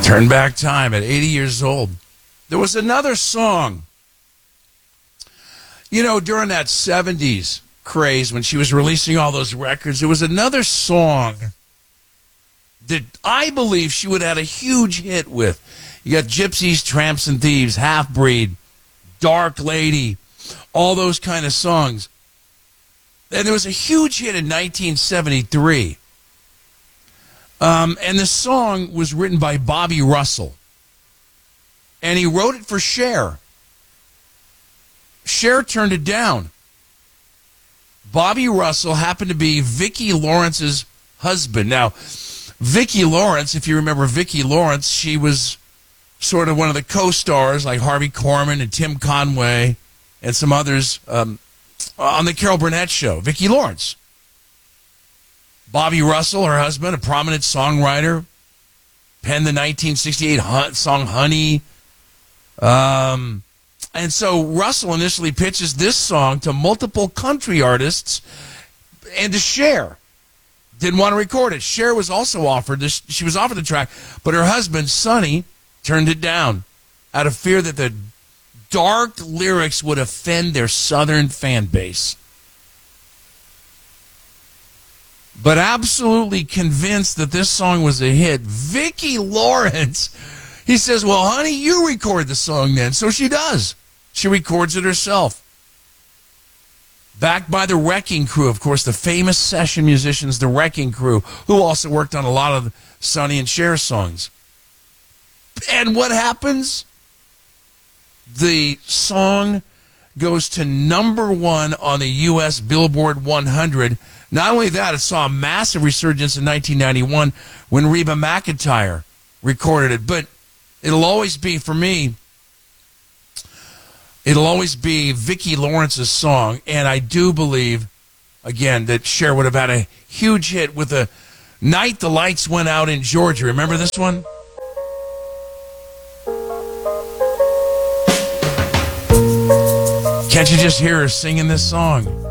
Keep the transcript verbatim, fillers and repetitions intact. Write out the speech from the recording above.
Turn back time at eighty years old. There was another song, you know, during that seventies craze when she was releasing all those records. There was another song that I believe she would have had a huge hit with. You got Gypsies, Tramps, and Thieves, Half Breed, Dark Lady, all those kind of songs. And there was a huge hit in nineteen seventy-three. Um, and the song was written by Bobby Russell. And he wrote it for Cher. Cher turned it down. Bobby Russell happened to be Vicki Lawrence's husband. Now, Vicki Lawrence, if you remember Vicki Lawrence, she was sort of one of the co-stars like Harvey Korman and Tim Conway and some others um, on the Carol Burnett show. Vicki Lawrence. Bobby Russell, her husband, a prominent songwriter, penned the nineteen sixty-eight song Honey. Um, and so Russell initially pitches this song to multiple country artists and to Cher. Didn't want to record it. Cher was also offered this. She was offered the track, but her husband, Sonny, turned it down out of fear that the dark lyrics would offend their Southern fan base. But absolutely convinced that this song was a hit, Vicki Lawrence, he says, well, honey, you record the song then. So she does. She records it herself. Backed by the Wrecking Crew, of course, the famous session musicians, the Wrecking Crew, who also worked on a lot of Sonny and Cher songs. And what happens? The song goes to number one on the U S Billboard one hundred. Not only that, it saw a massive resurgence in nineteen ninety-one when Reba McEntire recorded it. But it'll always be, for me, it'll always be Vicki Lawrence's song. And I do believe, again, that Cher would have had a huge hit with the Night the Lights Went Out in Georgia. Remember this one? Can't you just hear her singing this song?